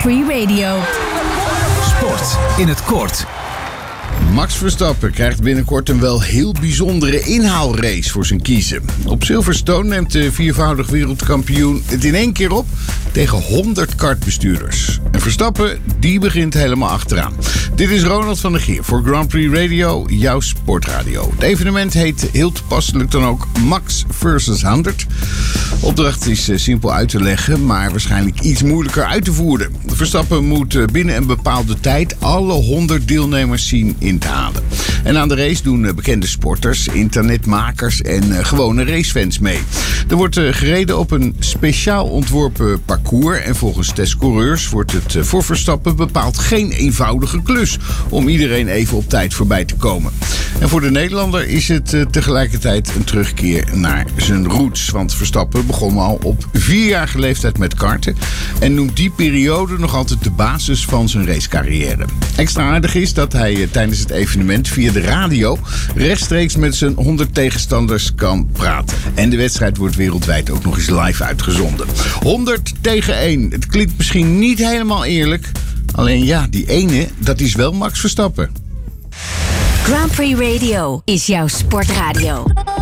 Prix Radio. Sport in het kort. Max Verstappen krijgt binnenkort een wel heel bijzondere inhaalrace voor zijn kiezen. Op Silverstone neemt de viervoudig wereldkampioen het in één keer op tegen 100 kartbestuurders. En Verstappen, die begint helemaal achteraan. Dit is Ronald van der Geer voor Grand Prix Radio, jouw sportradio. Het evenement heet heel toepasselijk dan ook Max vs. 100. De opdracht is simpel uit te leggen, maar waarschijnlijk iets moeilijker uit te voeren. Verstappen moet binnen een bepaalde tijd alle 100 deelnemers zien in te halen. En aan de race doen bekende sporters, internetmakers en gewone racefans mee. Er wordt gereden op een speciaal ontworpen parcours en volgens testcoureurs wordt het voor Verstappen bepaald geen eenvoudige klus om iedereen even op tijd voorbij te komen. En voor de Nederlander is het tegelijkertijd een terugkeer naar zijn roots, want Verstappen begon al op 4-jarige leeftijd met karten en noemt die periode nog altijd de basis van zijn racecarrière. Extra aardig is dat hij tijdens het evenement via de radio rechtstreeks met zijn 100 tegenstanders kan praten. En de wedstrijd wordt wereldwijd ook nog eens live uitgezonden. 100 tegen 1. Het klinkt misschien niet helemaal eerlijk. Alleen ja, die ene, dat is wel Max Verstappen. Grand Prix Radio is jouw sportradio.